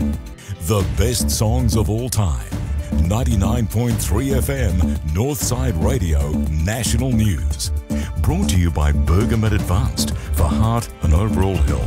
The best songs of all time. 99.3 FM, Northside Radio, National News. Brought to you by Bergamet Advanced for heart and overall health.